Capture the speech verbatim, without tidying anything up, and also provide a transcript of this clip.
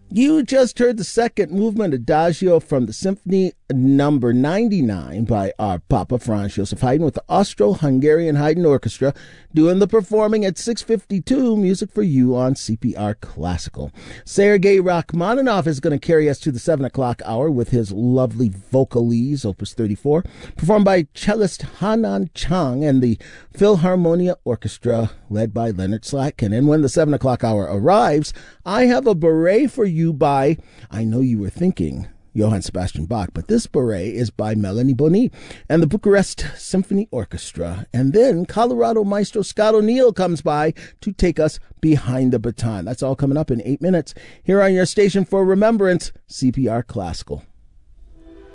You just heard the second movement, Adagio, from the Symphony Number ninety-nine by our Papa Franz Joseph Haydn with the Austro-Hungarian Haydn Orchestra doing the performing at six fifty-two, Music for You on C P R Classical. Sergei Rachmaninoff is going to carry us to the seven o'clock hour with his lovely Vocalese, Opus thirty-four, performed by cellist Hanan Chang and the Philharmonia Orchestra, led by Leonard Slatkin. And when the seven o'clock hour arrives, I have a beret for you by, I know you were thinking, Johann Sebastian Bach, but this beret is by Melanie Boni and the Bucharest Symphony Orchestra. And then Colorado maestro Scott O'Neill comes by to take us behind the baton. That's all coming up in eight minutes here on your station for Remembrance, C P R Classical.